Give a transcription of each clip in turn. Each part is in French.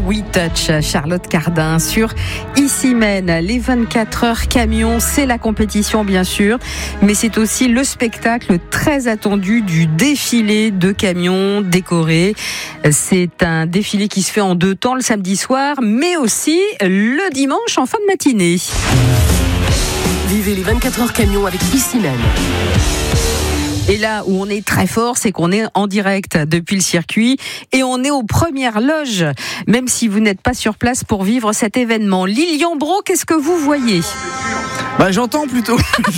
We Touch, Charlotte Cardin sur Issy-Mène. Les 24 heures camions, c'est la compétition bien sûr, mais c'est aussi le spectacle très attendu du défilé de camions décorés. C'est un défilé qui se fait en 2 temps, le samedi soir, mais aussi le dimanche en fin de matinée. Vivez les 24 heures camions avec Issy-Mène. Et là où on est très fort, c'est qu'on est en direct depuis le circuit et on est aux premières loges, même si vous n'êtes pas sur place pour vivre cet événement. Lilian Brault, qu'est-ce que vous voyez ? J'entends plutôt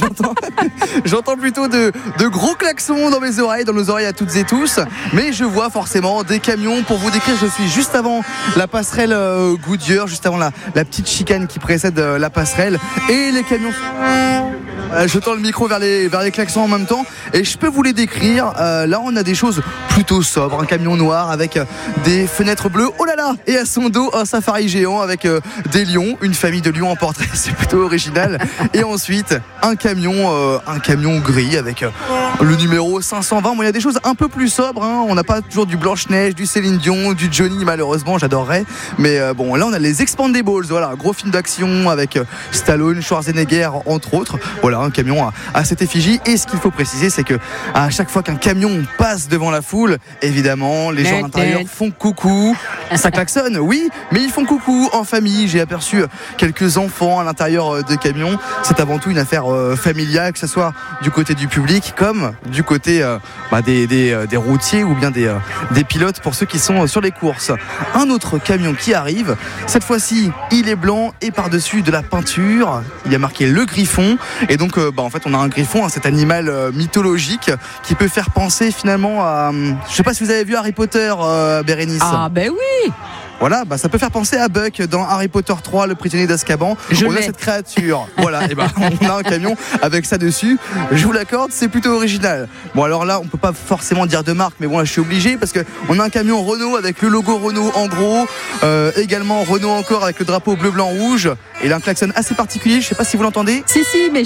de gros klaxons dans mes oreilles, dans nos oreilles à toutes et tous, mais je vois forcément des camions. Pour vous décrire, je suis juste avant la passerelle Goodyear, juste avant la petite chicane qui précède la passerelle, et les camions. Je tends le micro vers les klaxons en même temps et je peux vous les décrire. Là on a des choses plutôt sobres, un camion noir avec des fenêtres bleues, oh là là, et à son dos un safari géant avec des lions, une famille de lions en portrait, c'est plutôt original. Et ensuite un camion gris avec le numéro 520. Bon, il y a des choses un peu plus sobres, hein. On n'a pas toujours du Blanche-Neige, du Céline Dion, du Johnny malheureusement, j'adorerais, mais bon là on a les Expandables, voilà, gros film d'action avec Stallone, Schwarzenegger entre autres. Voilà, un camion à cette effigie. Et ce qu'il faut préciser, c'est que à chaque fois qu'un camion passe devant la foule, évidemment, les gens à l'intérieur font coucou. Ça klaxonne, oui, mais ils font coucou en famille. J'ai aperçu quelques enfants à l'intérieur de camions. C'est avant tout une affaire familiale, que ce soit du côté du public comme du côté des routiers ou bien des pilotes pour ceux qui sont sur les courses. Un autre camion qui arrive, cette fois-ci, il est blanc et par-dessus de la peinture. Il y a marqué le Griffon. Et donc, en fait, on a un griffon, cet animal mythologique qui peut faire penser finalement à... je sais pas si vous avez vu Harry Potter, Bérénice. Ah ben oui. Voilà, ça peut faire penser à Buck dans Harry Potter 3, le prisonnier d'Azkaban. On a cette créature. Voilà, et on a un camion avec ça dessus. Je vous l'accorde, c'est plutôt original. Bon, alors là, on peut pas forcément dire de marque, mais bon, là, je suis obligé parce que on a un camion Renault avec le logo Renault en gros. Également Renault encore avec le drapeau bleu, blanc, rouge. Et là, un klaxon assez particulier. Je sais pas si vous l'entendez. Si, mais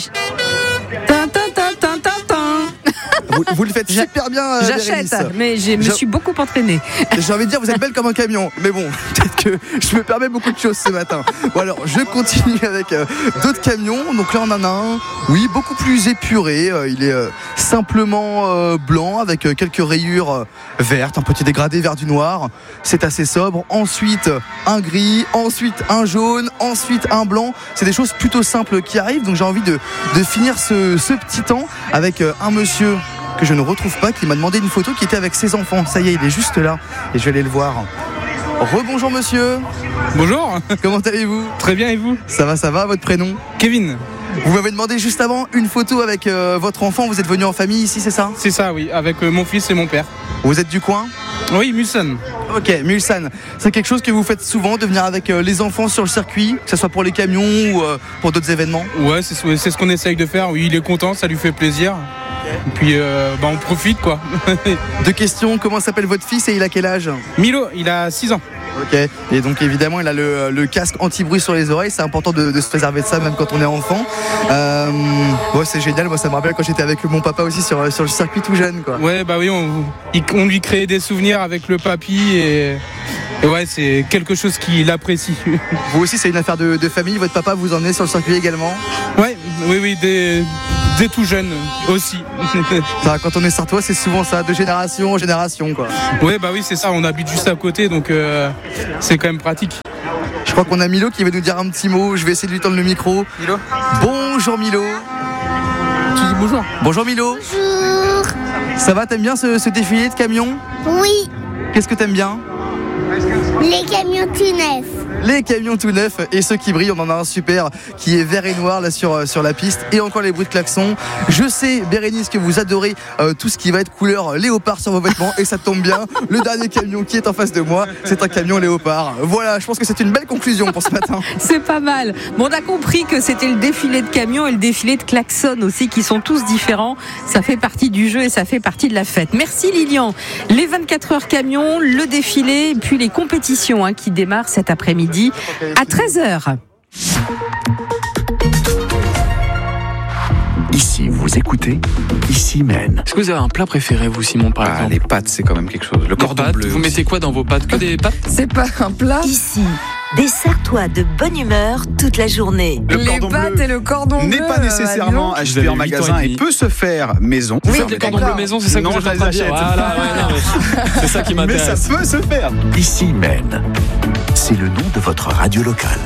Vous le faites super bien, j'achète, Bérénice. Mais je me suis beaucoup entraînée. J'ai envie de dire, vous êtes belle comme un camion. Mais bon, peut-être que je me permets beaucoup de choses ce matin. Bon alors, je continue avec d'autres camions. Donc là, on en a un, oui, beaucoup plus épuré. Il est simplement blanc avec quelques rayures vertes, un petit dégradé vert du noir. C'est assez sobre. Ensuite, un gris. Ensuite, un jaune. Ensuite, un blanc. C'est des choses plutôt simples qui arrivent. Donc j'ai envie de finir ce petit temps avec un monsieur que je ne retrouve pas, qui m'a demandé une photo, qui était avec ses enfants. Ça y est, il est juste là et je vais aller le voir. Rebonjour monsieur. Bonjour. Comment allez-vous ? Très bien, et vous ? Ça va, votre prénom ? Kevin. Vous m'avez demandé juste avant une photo avec votre enfant. Vous êtes venu en famille ici, c'est ça ? C'est ça, oui, avec mon fils et mon père. Vous êtes du coin ? Oui, Mulsanne. Ok, Mulsanne. C'est quelque chose que vous faites souvent, de venir avec les enfants sur le circuit, que ce soit pour les camions ou pour d'autres événements ? Ouais, c'est ce qu'on essaye de faire. Oui, il est content, ça lui fait plaisir. Et puis on profite quoi. 2 questions, comment s'appelle votre fils et il a quel âge ? Milo, il a 6 ans. Ok, et donc évidemment il a le casque anti-bruit sur les oreilles, c'est important de se préserver de ça même quand on est enfant. C'est génial, moi ça me rappelle quand j'étais avec mon papa aussi sur le circuit tout jeune quoi. Ouais oui, on lui crée des souvenirs avec le papy et ouais, c'est quelque chose qu'il apprécie. Vous aussi c'est une affaire de famille, votre papa vous emmenez sur le circuit également ? Ouais, oui, dès tout jeune aussi. Ça, quand on est sartois c'est souvent ça, de génération en génération quoi. Ouais oui c'est ça, on habite juste à côté donc c'est quand même pratique. Je crois qu'on a Milo qui va nous dire un petit mot, je vais essayer de lui tendre le micro. Milo ? Bonjour Milo. Tu dis bonjour ? Bonjour Milo. Bonjour. Ça va, t'aimes bien ce défilé de camions ? Oui, Qu'est-ce que t'aimes bien ? les camions tout neufs. Les camions tout neufs et ceux qui brillent, on en a un super qui est vert et noir là sur la piste, et encore les bruits de klaxon. Je sais Bérénice que vous adorez tout ce qui va être couleur léopard sur vos vêtements, et ça tombe bien, le dernier camion qui est en face de moi, c'est un camion léopard. Voilà, je pense que c'est une belle conclusion pour ce matin. C'est pas mal. Bon, on a compris que c'était le défilé de camions et le défilé de klaxons aussi, qui sont tous différents. Ça fait partie du jeu et ça fait partie de la fête. Merci Lilian. Les 24 heures camions, le défilé, puis les compétitions qui démarrent cet après-midi à 13h. Ici Si vous écoutez, Ici Mène. Est-ce que vous avez un plat préféré, vous, Simon, par exemple? Les pâtes, c'est quand même quelque chose. Le cordon bleu. Vous mettez quoi dans vos pâtes? Que des pâtes? C'est pas un plat. Ici, dessert-toi de bonne humeur toute la journée. Les pâtes et le cordon bleu n'est pas nécessairement acheté en magasin et peut se faire maison. Vous faites des cordons bleus maison, c'est ça que non, vous êtes en train de dire? Voilà, c'est ça qui Mais m'intéresse. ça peut se faire. Ici Mène. C'est le nom de votre radio locale.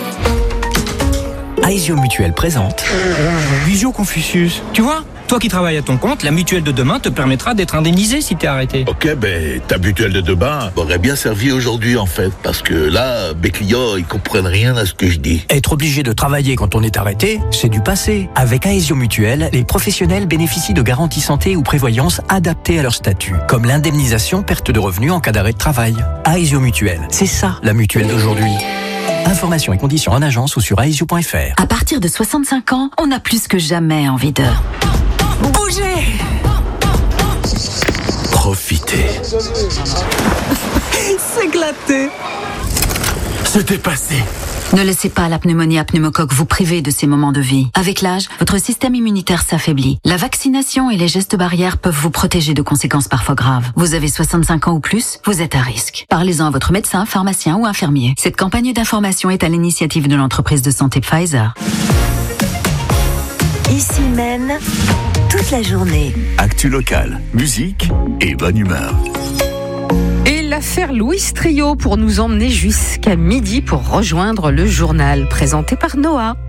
Aesio Mutuelle présente Visio Confucius. Tu vois, toi qui travailles à ton compte, la mutuelle de demain te permettra d'être indemnisé si t'es arrêté. Ok, ta mutuelle de demain m'aurait bien servi aujourd'hui en fait, parce que là, mes clients, ils comprennent rien à ce que je dis. Être obligé de travailler quand on est arrêté, c'est du passé. Avec Aesio Mutuelle, les professionnels bénéficient de garanties santé ou prévoyance adaptées à leur statut, comme l'indemnisation perte de revenus en cas d'arrêt de travail. Aesio Mutuelle, c'est ça la mutuelle d'aujourd'hui. Informations et conditions en agence ou sur aesio.fr. À partir de 65 ans, on a plus que jamais envie de bouger. Profitez. S'éclater. Se dépasser. Ne laissez pas la pneumonie à pneumocoque vous priver de ces moments de vie. Avec l'âge, votre système immunitaire s'affaiblit. La vaccination et les gestes barrières peuvent vous protéger de conséquences parfois graves. Vous avez 65 ans ou plus, vous êtes à risque. Parlez-en à votre médecin, pharmacien ou infirmier. Cette campagne d'information est à l'initiative de l'entreprise de santé Pfizer. Ici mène toute la journée. Actu locale, musique et bonne humeur. Et l'affaire Louis Trio pour nous emmener jusqu'à midi pour rejoindre le journal présenté par Noah.